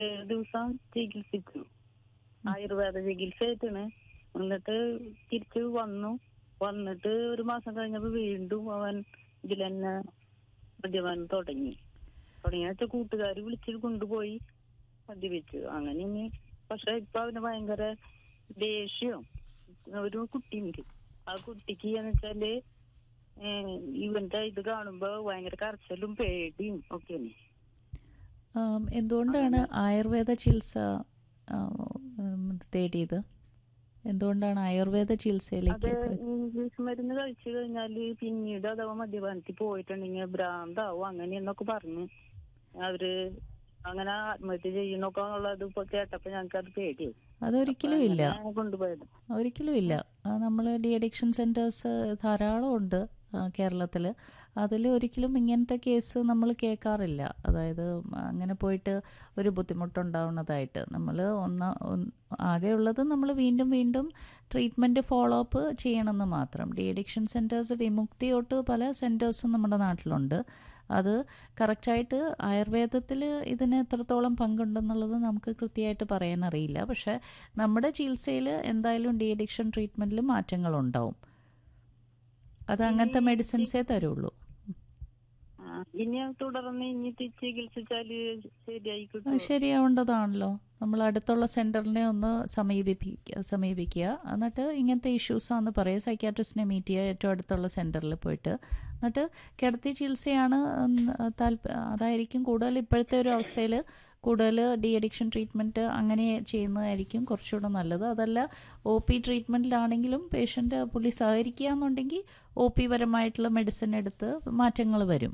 ദിവസം ചികിത്സിച്ചു. ആയുർവേദ ചികിത്സയായിട്ടാണ്. എന്നിട്ട് തിരിച്ചു വന്നിട്ട് ഒരു മാസം കഴിഞ്ഞപ്പോ വീണ്ടും അവൻ ഇതിലെന്നെ മദ്യപാനം തുടങ്ങിയ വെച്ചാൽ കൂട്ടുകാര് വിളിച്ച് കൊണ്ടുപോയി മദ്യപിച്ചു. അങ്ങനെ ഇനി പക്ഷെ ഇപ്പൊ അവന് ഭയങ്കര ദേഷ്യം. ഒരു കുട്ടിയുണ്ട്, ആ കുട്ടിക്ക് എന്ന് വെച്ചാല് ഇവന്റെ ഇത് കാണുമ്പോ ഭയങ്കര കരച്ചിലും പേടിയും ഒക്കെയാണ്. എന്തുകൊണ്ടാണ് ആയുർവേദ ചികിത്സ തേടിയത്? എന്തുകൊണ്ടാണ് ആയുർവേദ ചികിത്സയിലേക്ക്? ഇംഗ്ലീഷ് മരുന്ന് കഴിച്ചു കഴിഞ്ഞാല് പിന്നീട് അഥവാ മദ്യപാനത്തിൽ പോയിട്ടുണ്ടെങ്കിൽ ഭ്രാന്താവും അങ്ങനെ എന്നൊക്കെ പറഞ്ഞ് അവര് അങ്ങനെ ആത്മഹത്യ ചെയ്യുന്നൊക്കെ ഉള്ളത് ഇപ്പൊ കേട്ടപ്പോ ഞങ്ങൾക്ക് അത് പേടിയായി. അതൊരിക്കലും ഇല്ല, കൊണ്ടുപോയത് ഒരിക്കലും ഇല്ല. നമ്മൾ ഡി അഡിക്ഷൻ സെൻറ്റേഴ്സ് ധാരാളം ഉണ്ട് കേരളത്തിൽ. അതിൽ ഒരിക്കലും ഇങ്ങനത്തെ കേസ് നമ്മൾ കേൾക്കാറില്ല. അതായത് അങ്ങനെ പോയിട്ട് ഒരു ബുദ്ധിമുട്ടുണ്ടാവുന്നതായിട്ട് നമ്മൾ ആകെയുള്ളത് നമ്മൾ വീണ്ടും വീണ്ടും ട്രീറ്റ്മെൻറ്റ് ഫോളോ അപ്പ് ചെയ്യണമെന്ന് മാത്രം. ഡി അഡിക്ഷൻ സെൻറ്റേഴ്സ് വിമുക്തി തൊട്ട് പല സെൻറ്റേഴ്സും നമ്മുടെ നാട്ടിലുണ്ട്. അത് കറക്റ്റായിട്ട് ആയുർവേദത്തിൽ ഇതിന് എത്രത്തോളം പങ്കുണ്ടെന്നുള്ളത് നമുക്ക് കൃത്യമായിട്ട് പറയാനറിയില്ല. പക്ഷേ നമ്മുടെ ചികിത്സയിൽ എന്തായാലും ഡി അഡിക്ഷൻ ട്രീറ്റ്മെൻറ്റിൽ മാറ്റങ്ങളുണ്ടാവും. അത് അങ്ങനത്തെ മെഡിസിൻസേ തരുള്ളൂ. ഇനി തുടർന്ന് ഇനി ചികിത്സിച്ചാല് ശരിയാവേണ്ടതാണല്ലോ. നമ്മൾ അടുത്തുള്ള സെൻറ്ററിനെ ഒന്ന് സമീപിക്കുക. എന്നിട്ട് ഇങ്ങനത്തെ ഇഷ്യൂസാണെന്ന് പറയുക. സൈക്യാട്രിസ്റ്റിനെ മീറ്റ് ചെയ്യുക ഏറ്റവും അടുത്തുള്ള സെൻറ്ററിൽ പോയിട്ട്. എന്നിട്ട് കിടത്തി ചികിത്സയാണ് അതായിരിക്കും കൂടുതൽ ഇപ്പോഴത്തെ ഒരു അവസ്ഥയിൽ കൂടുതൽ ഡി അഡിക്ഷൻ ട്രീറ്റ്മെൻറ്റ് അങ്ങനെ ചെയ്യുന്നതായിരിക്കും കുറച്ചുകൂടെ നല്ലത്. അതല്ല OP ട്രീറ്റ്മെൻറ്റിലാണെങ്കിലും പേഷ്യൻ്റ് പുള്ളി സഹകരിക്കുക എന്നുണ്ടെങ്കിൽ OP പരമായിട്ടുള്ള മെഡിസിൻ എടുത്ത് മാറ്റങ്ങൾ വരും.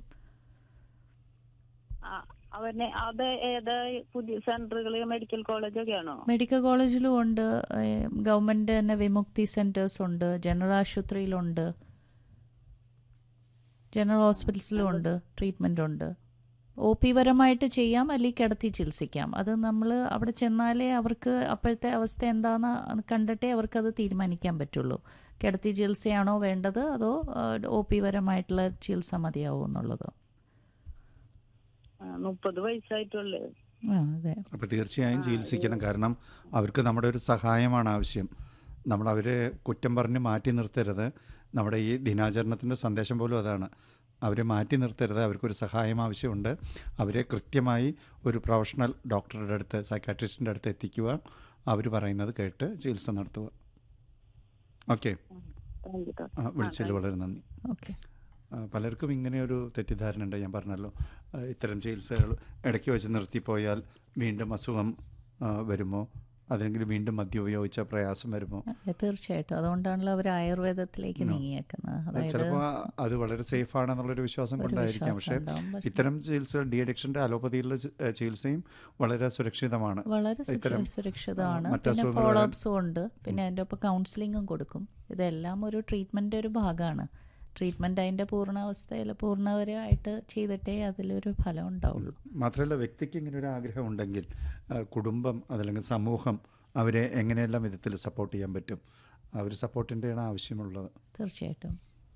പുതിയ സെന്ററുകള് മെഡിക്കൽ കോളേജൊക്കെയാണോ? മെഡിക്കൽ കോളേജിലും ഉണ്ട്, ഗവൺമെന്റ് തന്നെ വിമുക്തി സെന്റേഴ്സ് ഉണ്ട്, ജനറൽ ആശുപത്രിയിലുണ്ട്, ജനറൽ ഹോസ്പിറ്റൽസിലും ഉണ്ട്, ട്രീറ്റ്മെന്റ് ഉണ്ട്. OP പരമായിട്ട് ചെയ്യാം, അല്ലെങ്കിൽ കിടത്തി ചികിത്സിക്കാം. അത് നമ്മൾ അവിടെ ചെന്നാലേ അവർക്ക് അപ്പോഴത്തെ അവസ്ഥ എന്താണെന്ന് കണ്ടിട്ടേ അവർക്കത് തീരുമാനിക്കാൻ പറ്റുള്ളൂ. കിടത്തി ചികിത്സയാണോ വേണ്ടത് അതോ OP പരമായിട്ടുള്ള ചികിത്സ മതിയാവോ എന്നുള്ളത്. 30 വയസ്സായിട്ടുള്ളൂ. അതെ. അപ്പോൾ തീർച്ചയായും ചികിത്സിക്കണം. കാരണം അവർക്ക് നമ്മുടെ ഒരു സഹായമാണ് ആവശ്യം. നമ്മൾ അവരെ കുറ്റം പറഞ്ഞ് മാറ്റി നിർത്തരുത്. നമ്മുടെ ഈ ദിനാചരണത്തിൻ്റെ സന്ദേശം പോലും അതാണ്. അവരെ മാറ്റി നിർത്തരുത്, അവർക്കൊരു സഹായം ആവശ്യമുണ്ട്. അവരെ കൃത്യമായി ഒരു പ്രൊഫഷണൽ ഡോക്ടറുടെ അടുത്ത്, സൈക്കാട്രിസ്റ്റിൻ്റെ അടുത്ത് എത്തിക്കുക. അവർ പറയുന്നത് കേട്ട് ചികിത്സ നടത്തുക. ഓക്കെ, വിളിച്ചതിൽ വളരെ നന്ദി. ഓക്കെ. പലർക്കും ഇങ്ങനെയൊരു തെറ്റിദ്ധാരണ ഉണ്ട്. ഞാൻ പറഞ്ഞല്ലോ, ഇത്തരം ചികിത്സകൾ ഇടയ്ക്ക് വെച്ച് നിർത്തിപ്പോയാൽ വീണ്ടും അസുഖം വരുമോ, അല്ലെങ്കിൽ വീണ്ടും മദ്യം ഉപയോഗിച്ച പ്രയാസം വരുമോ? തീർച്ചയായിട്ടും. അതുകൊണ്ടാണല്ലോ അവർ ആയുർവേദത്തിലേക്ക് നീങ്ങിയേക്കുന്നത്. ചിലപ്പോൾ അത് വളരെ സേഫ് ആണെന്നുള്ളൊരു വിശ്വാസം കൊണ്ടായിരിക്കാം. പക്ഷേ ഇത്തരം ചികിത്സ, ഡി അഡിക്ഷൻ്റെ അലോപ്പതിയിലുള്ള ചികിത്സയും വളരെ സുരക്ഷിതമാണ്. വളരെ സുരക്ഷിതമാണ്. പിന്നെ ഫോളോ അപ്സും ഉണ്ട്. പിന്നെ അതിൻ്റെ ഒപ്പം കൗൺസിലിങ്ങും കൊടുക്കും. ഇതെല്ലാം ഒരു ട്രീറ്റ്മെൻ്റ് ഒരു ഭാഗമാണ്. ട്രീറ്റ്മെൻറ്റ് അതിൻ്റെ പൂർണ്ണവരായിട്ട് ചെയ്തിട്ടേ അതിലൊരു ഫലം ഉണ്ടാവുള്ളൂ. മാത്രമല്ല, വ്യക്തിക്ക് ഇങ്ങനെ ഒരു ആഗ്രഹം ഉണ്ടെങ്കിൽ കുടുംബം അതല്ലെങ്കിൽ സമൂഹം അവരെ എങ്ങനെയെല്ലാം വിധത്തിൽ സപ്പോർട്ട് ചെയ്യാൻ പറ്റും? അവർ സപ്പോർട്ടിൻ്റെയാണ് ആവശ്യമുള്ളത്. തീർച്ചയായിട്ടും.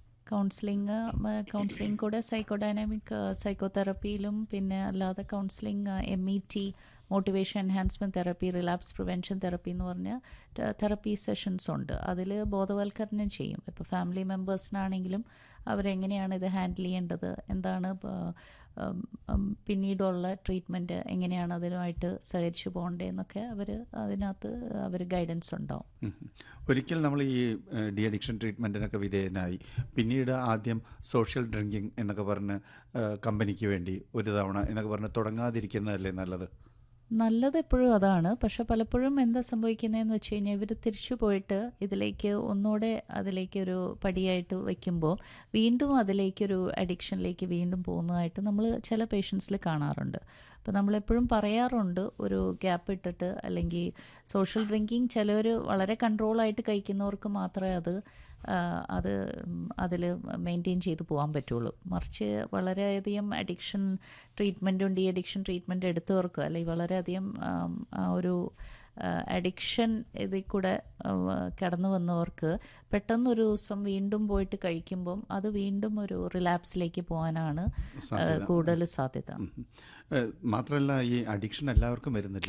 കൗൺസിലിംഗ് കൂടെ സൈക്കോഡൈനാമിക് സൈക്കോതെറപ്പിയിലും പിന്നെ അല്ലാതെ counselling MET motivation enhancement therapy, relapse prevention therapy എന്ന് പറഞ്ഞ തെറപ്പി സെഷൻസ് ഉണ്ട്. അതിൽ ബോധവൽക്കരണം ചെയ്യും. ഇപ്പോൾ ഫാമിലി മെമ്പേഴ്സിനാണെങ്കിലും അവരെങ്ങനെയാണ് ഇത് ഹാൻഡിൽ ചെയ്യേണ്ടത്, എന്താണ് പിന്നീടുള്ള ട്രീറ്റ്മെൻറ്റ്, എങ്ങനെയാണ് അതിനുമായിട്ട് സഹകരിച്ച് പോകേണ്ടതെന്നൊക്കെ അവർ ഗൈഡൻസ് ഉണ്ടാവും. ഒരിക്കൽ നമ്മൾ ഈ ഡി അഡിക്ഷൻ ട്രീറ്റ്മെൻറ്റിനൊക്കെ വിധേയനായി പിന്നീട് ആദ്യം സോഷ്യൽ ഡ്രിങ്കിങ് എന്നൊക്കെ പറഞ്ഞ് കമ്പനിക്ക് വേണ്ടി ഒരു തവണ എന്നൊക്കെ പറഞ്ഞ് തുടങ്ങാതിരിക്കുന്നതല്ലേ നല്ലത്? നല്ലത് എപ്പോഴും അതാണ്. പക്ഷെ പലപ്പോഴും എന്താ സംഭവിക്കുന്നതെന്ന് വെച്ച് കഴിഞ്ഞാൽ ഇവർ തിരിച്ചു പോയിട്ട് ഇതിലേക്ക് ഒന്നുകൂടെ അതിലേക്കൊരു പടിയായിട്ട് വയ്ക്കുമ്പോൾ വീണ്ടും അതിലേക്കൊരു അഡിക്ഷനിലേക്ക് വീണ്ടും പോകുന്നതായിട്ട് നമ്മൾ ചില പേഷ്യൻസിൽ കാണാറുണ്ട്. അപ്പോൾ നമ്മളെപ്പോഴും പറയാറുണ്ട്, ഒരു ഗ്യാപ്പ് ഇട്ടിട്ട്, അല്ലെങ്കിൽ സോഷ്യൽ ഡ്രിങ്കിങ് ചിലർ വളരെ കൺട്രോളായിട്ട് കഴിക്കുന്നവർക്ക് മാത്രമേ അതിൽ മെയിൻറ്റെയിൻ ചെയ്ത് പോകാൻ പറ്റുള്ളൂ. മറിച്ച് വളരെയധികം അഡിക്ഷൻ ട്രീറ്റ്മെൻറ്റും ഡി അഡിക്ഷൻ ട്രീറ്റ്മെൻറ്റ് എടുത്തവർക്ക്, അല്ലെങ്കിൽ വളരെയധികം ഒരു അഡിക്ഷൻ ഇതിൽ കൂടെ കടന്നു വന്നവർക്ക് പെട്ടെന്നൊരു ദിവസം വീണ്ടും പോയിട്ട് കഴിക്കുമ്പം അത് വീണ്ടും ഒരു റിലാപ്സിലേക്ക് പോകാനാണ് കൂടുതൽ സാധ്യത. മാത്രമല്ല ഈ അഡിക്ഷൻ എല്ലാവർക്കും വരുന്നില്ല.